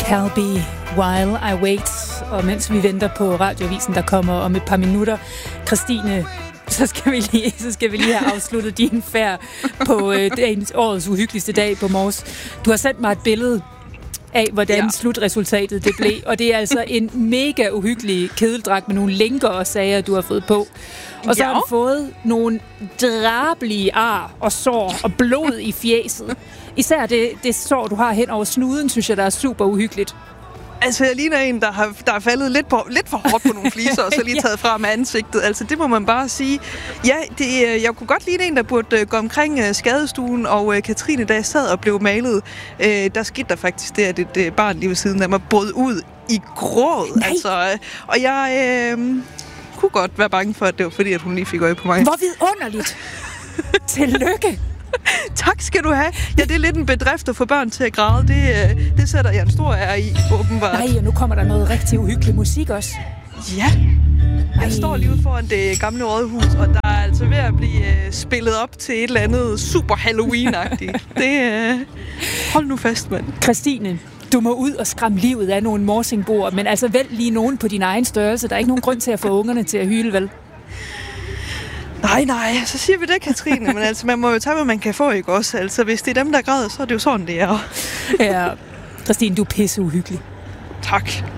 I'll be while I wait. Og mens vi venter på radioavisen, der kommer om et par minutter, Christine, så skal vi lige have afsluttet din færd på årets uhyggeligste dag på Mors. Du har sendt mig et billede af, hvordan slutresultatet det blev. Og det er altså en mega uhyggelig kedeldragt med nogle lænker og sager, du har fået på. Og så har du fået nogle drabelige ar og sår og blod i fjeset. Især det sår, du har hen over snuden, synes jeg, der er super uhyggeligt. Altså, jeg ligner en, der er faldet lidt for hårdt på nogle fliser, og så lige taget fra med ansigtet. Altså, det må man bare sige. Ja, jeg kunne godt ligne en, der burde gå omkring skadestuen, og Katrine, da jeg sad og blev malet, der skete der faktisk det, at et barn lige ved siden af mig brød ud i gråd. Altså, og jeg kunne godt være bange for, at det var fordi, at hun lige fik øje på mig. Hvor vidunderligt! Tillykke! Tak skal du have. Ja, det er lidt en bedrift at få børn til at græde. Det sætter jeg en stor ære i, åbenbart. Nej, og nu kommer der noget rigtig uhyggelig musik også. Ja. Jeg står lige ude foran det gamle rådhus, og der er altså ved at blive spillet op til et eller andet super Halloween-agtigt. Hold nu fast, mand. Christine, du må ud og skræmme livet af nogle morsingboer, men altså vælg lige nogen på din egen størrelse. Der er ikke nogen grund til at få ungerne til at hyle, vel? Nej, så siger vi det, Katrine. Men altså, man må jo tage, hvad man kan få, ikke også? Altså, hvis det er dem, der græder, så er det jo sådan, det er. Ja, Christine, du er pisseuhyggelig. Tak.